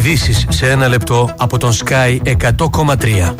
Ειδήσεις σε ένα λεπτό από τον Sky 100,3.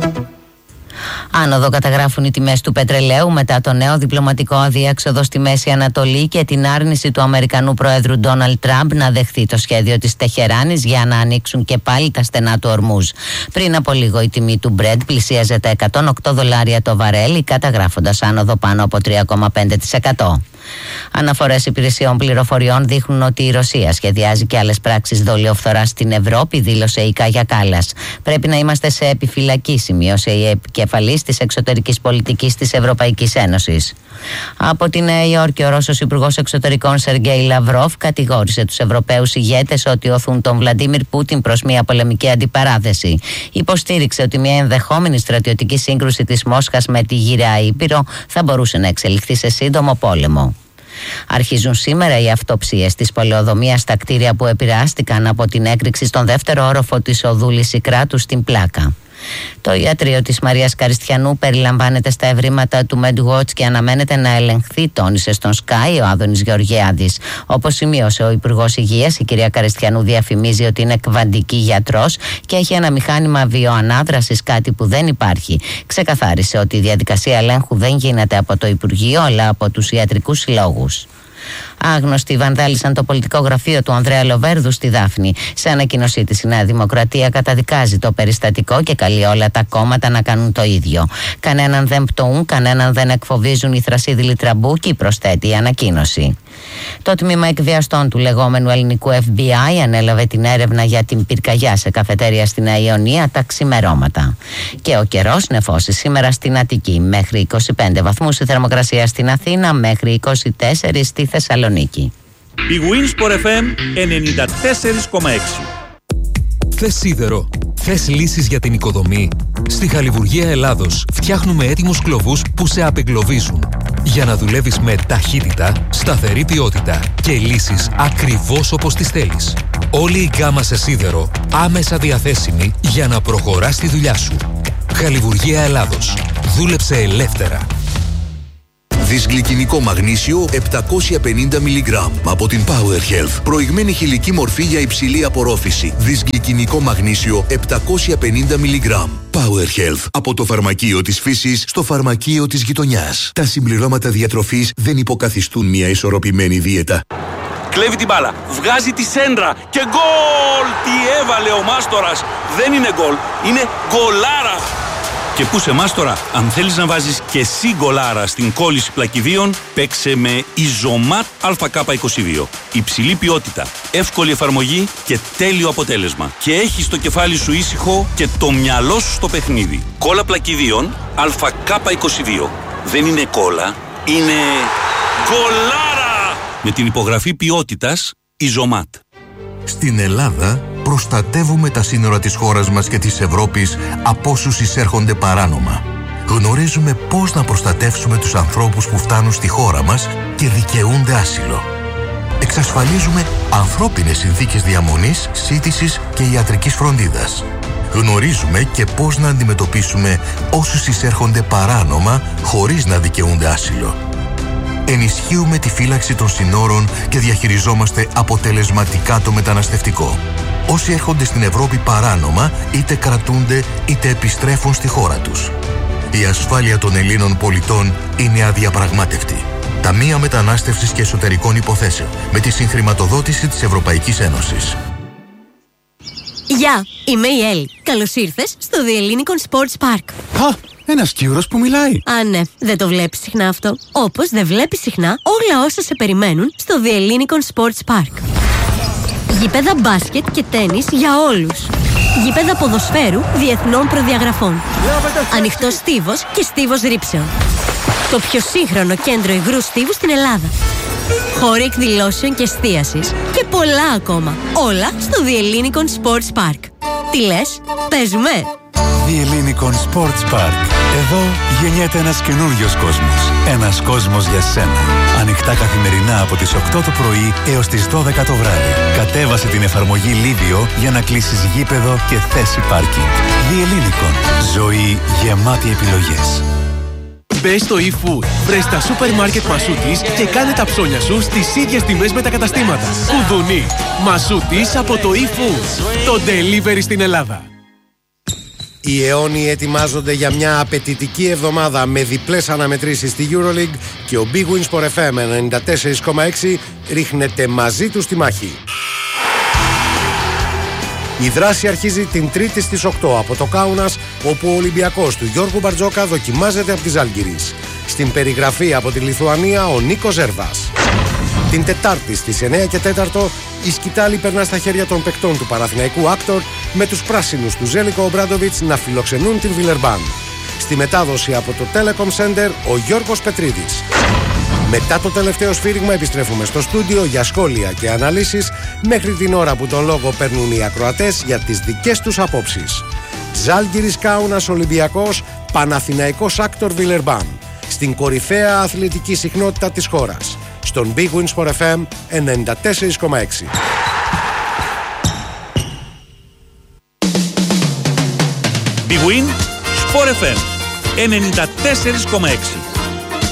Άνοδο καταγράφουν οι τιμές του πετρελαίου μετά το νέο διπλωματικό αδιέξοδο στη Μέση Ανατολή και την άρνηση του Αμερικανού Προέδρου Ντόναλντ Τραμπ να δεχθεί το σχέδιο της Τεχεράνης για να ανοίξουν και πάλι τα στενά του Ορμούζ. Πριν από λίγο η τιμή του Brent πλησίαζε τα $108 το βαρέλι, καταγράφοντας άνοδο πάνω από 3,5%. Αναφορές υπηρεσιών πληροφοριών δείχνουν ότι η Ρωσία σχεδιάζει και άλλες πράξεις δολιοφθοράς στην Ευρώπη, δήλωσε η Κάγια Κάλλας. Πρέπει να είμαστε σε επιφυλακή, σημείωσε η επικεφαλής της εξωτερικής πολιτικής της Ευρωπαϊκής Ένωσης. Από τη Νέα Υόρκη, ο Ρώσος Υπουργός Εξωτερικών Σεργέη Λαυρόφ κατηγόρησε τους Ευρωπαίους ηγέτες ότι οθούν τον Βλαντίμιρ Πούτιν προς μια πολεμική αντιπαράθεση. Υποστήριξε ότι μια ενδεχόμενη στρατιωτική σύγκρουση της Μόσχας με τη Γυραιά Ήπειρο θα μπορούσε να εξελιχθεί σε σύντομο πόλεμο. Αρχίζουν σήμερα οι αυτοψίες της πολεοδομίας στα κτίρια που επηρεάστηκαν από την έκρηξη στον δεύτερο όροφο της οδού Λυσικράτου στην Πλάκα. Το ιατρείο της Μαρίας Καριστιανού περιλαμβάνεται στα ευρήματα του MedWatch και αναμένεται να ελεγχθεί, τόνισε στον Sky ο Άδωνης Γεωργιάδης. Όπως σημείωσε ο Υπουργός Υγείας, η κυρία Καριστιανού διαφημίζει ότι είναι κβαντική γιατρός και έχει ένα μηχάνημα βιοανάδρασης, κάτι που δεν υπάρχει. Ξεκαθάρισε ότι η διαδικασία ελέγχου δεν γίνεται από το Υπουργείο αλλά από τους ιατρικούς συλλόγους. Άγνωστοι βανδάλισαν το πολιτικό γραφείο του Ανδρέα Λοβέρδου στη Δάφνη. Σε ανακοίνωσή της, η Νέα Δημοκρατία καταδικάζει το περιστατικό και καλεί όλα τα κόμματα να κάνουν το ίδιο. Κανέναν δεν πτωούν, κανέναν δεν εκφοβίζουν οι Θρασίδηλοι τραμπούκοι, προσθέτει η ανακοίνωση. Το τμήμα εκβιαστών του λεγόμενου ελληνικού FBI ανέλαβε την έρευνα για την πυρκαγιά σε καφετέρια στη Νέα Ιωνία τα ξημερώματα. Και ο καιρός νεφώσει σήμερα στην Αττική, μέχρι 25 βαθμούς η θερμοκρασία στην Αθήνα, μέχρι 24 στη Θεσσαλονίκη. Η Winsport FM 94,6. Θες σίδερο? Θες λύσεις για την οικοδομή? Στη Χαλιβουργία Ελλάδος φτιάχνουμε έτοιμους κλωβούς που σε απεγκλωβίζουν για να δουλεύεις με ταχύτητα, σταθερή ποιότητα και λύσεις ακριβώς όπως τις θέλεις. Όλη η γκάμα σε σίδερο άμεσα διαθέσιμη για να προχωράς τη δουλειά σου. Χαλιβουργία Ελλάδος. Δούλεψε ελεύθερα. Δυσγλυκινικό μαγνήσιο 750 mg από την Power Health. Προηγμένη χηλική μορφή για υψηλή απορρόφηση. Δυσγλυκινικό μαγνήσιο 750 mg. Power Health. Από το φαρμακείο της φύσης στο φαρμακείο της γειτονιάς. Τα συμπληρώματα διατροφής δεν υποκαθιστούν μια ισορροπημένη δίαιτα. Κλέβει την μπάλα, βγάζει τη σέντρα και γκολ! Τι έβαλε ο Μάστορας! Δεν είναι γκολ, είναι γκολάρα! Και πού σε Μάστορα, αν θέλεις να βάζεις και εσύ γκολάρα στην κόλληση πλακιδίων, παίξε με Ιζωμάτ ΑΚ22. Υψηλή ποιότητα, εύκολη εφαρμογή και τέλειο αποτέλεσμα. Και έχεις το κεφάλι σου ήσυχο και το μυαλό σου στο παιχνίδι. Κόλλα πλακιδίων ΑΚ22. Δεν είναι κόλλα, είναι γκολάρα! Με την υπογραφή ποιότητας Ιζωμάτ. Στην Ελλάδα προστατεύουμε τα σύνορα της χώρας μας και της Ευρώπης από όσους εισέρχονται παράνομα. Γνωρίζουμε πώς να προστατεύσουμε τους ανθρώπους που φτάνουν στη χώρα μας και δικαιούνται άσυλο. Εξασφαλίζουμε ανθρώπινες συνθήκες διαμονής, σύντησης και ιατρικής φροντίδας. Γνωρίζουμε και πώς να αντιμετωπίσουμε όσους εισέρχονται παράνομα χωρίς να δικαιούνται άσυλο. Ενισχύουμε τη φύλαξη των συνόρων και διαχειριζόμαστε αποτελεσματικά το μεταναστευτικό. Όσοι έρχονται στην Ευρώπη παράνομα, είτε κρατούνται είτε επιστρέφουν στη χώρα τους. Η ασφάλεια των Ελλήνων πολιτών είναι αδιαπραγμάτευτη. Ταμεία Μετανάστευσης και Εσωτερικών Υποθέσεων, με τη συγχρηματοδότηση της Ευρωπαϊκής Ένωσης. Γεια, είμαι η Έλλη. Καλώς ήρθες στο The Ellinikon Sports Park. Ένας Κύρος που μιλάει. Α, ναι, δεν το βλέπεις συχνά αυτό. Όπως δεν βλέπεις συχνά όλα όσα σε περιμένουν στο The Ellinikon Sports Park. Γήπεδα μπάσκετ και τένις για όλους. Γήπεδα ποδοσφαίρου διεθνών προδιαγραφών. Ανοιχτός στίβος και στίβος ρήψεων. Το πιο σύγχρονο κέντρο υγρού στίβου στην Ελλάδα. Χώροι εκδηλώσεων και εστίασης. Και πολλά ακόμα. Όλα στο The Ellinikon Sports Park. Τι λες, παίζουμε? The Ellinikon Sports Park. Εδώ γεννιέται ένας καινούριος κόσμος. Ένας κόσμος για σένα. Ανοιχτά καθημερινά από τις 8 το πρωί έως τις 12 το βράδυ. Κατέβασε την εφαρμογή Livio για να κλείσεις γήπεδο και θέση πάρκινγκ. The Ellinikon. Ζωή γεμάτη επιλογές. Μπες στο eFood, βρες τα σούπερ μάρκετ Μασούτης και κάνε τα ψώνια σου στις ίδιες τιμές με τα καταστήματα. Κουδουνί, Μασούτης από το eFood. Το delivery στην Ελλάδα. Οι αιώνιοι ετοιμάζονται για μια απαιτητική εβδομάδα με διπλές αναμετρήσεις στη EuroLeague και ο Big Win Sport FM 94,6 ρίχνεται μαζί του στη μάχη. Η δράση αρχίζει την Τρίτη στις 8 από το Κάουνας, όπου ο Ολυμπιακός του Γιώργου Μπαρτζόκα δοκιμάζεται από τη Ζάλγκιρις. Στην περιγραφή από τη Λιθουανία ο Νίκος Ζέρβας. Την Τετάρτη στις 9 και 4 η σκητάλη περνά στα χέρια των παικτών του Παναθηναϊκού Άκτορ, με τους πράσινους του Ζέλικο Ομπράντοβιτς να φιλοξενούν την Βιλερμπάν. Στη μετάδοση από το Telecom Center ο Γιώργος Πετρίδης. Μετά το τελευταίο σφύριγμα επιστρέφουμε στο στούντιο για σχόλια και αναλύσεις μέχρι την ώρα που τον λόγο παίρνουν οι ακροατές για τις δικές τους απόψεις. Ζάλγκιρις Κάουνας Ολυμπιακός, Παναθηναϊκός Άκτορ Βιλερμπάν. Στην κορυφαία αθλητική συχνότητα της χώρας. Στον Big Win Sport FM 94,6. Big Win Sport FM 94,6.